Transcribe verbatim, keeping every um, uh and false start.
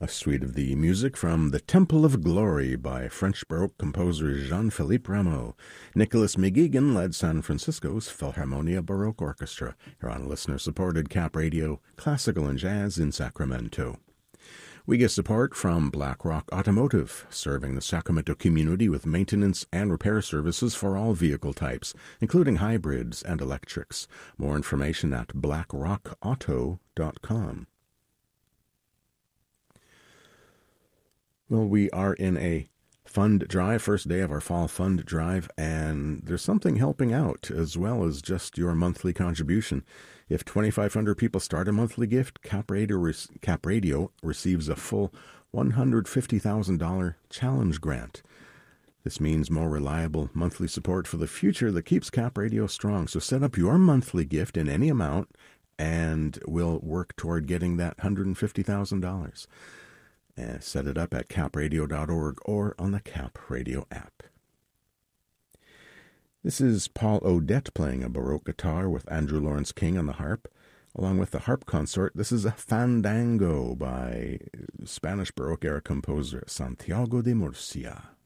A suite of the music from The Temple of Glory by French Baroque composer Jean-Philippe Rameau. Nicholas McGeegan led San Francisco's Philharmonia Baroque Orchestra here on listener-supported Cap Radio, Classical and Jazz in Sacramento. We get support from BlackRock Automotive, serving the Sacramento community with maintenance and repair services for all vehicle types, including hybrids and electrics. More information at black rock auto dot com. Well, we are in a fund drive, first day of our fall fund drive, and there's something helping out as well as just your monthly contribution. If twenty-five hundred people start a monthly gift, Cap Radio, Cap Radio receives a full one hundred fifty thousand dollars challenge grant. This means more reliable monthly support for the future that keeps Cap Radio strong. So set up your monthly gift in any amount, and we'll work toward getting that one hundred fifty thousand dollars. Uh, set it up at cap radio dot org or on the Cap Radio app. This is Paul Odette playing a Baroque guitar with Andrew Lawrence King on the harp. Along with the harp consort, this is a Fandango by Spanish Baroque era composer Santiago de Murcia.